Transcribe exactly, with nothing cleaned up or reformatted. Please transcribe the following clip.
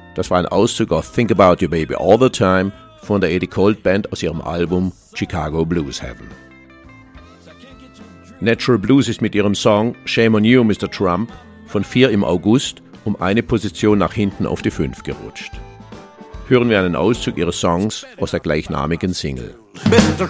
Das war ein Auszug aus Think About Your Baby All the Time von der Eddie Colt Band aus ihrem Album Chicago Blues Heaven. Natural Blues ist mit ihrem Song Shame on You, Mister Trump von vier im August um eine Position nach hinten auf die fünf gerutscht. Hören wir einen Auszug ihres Songs aus der gleichnamigen Single. Mister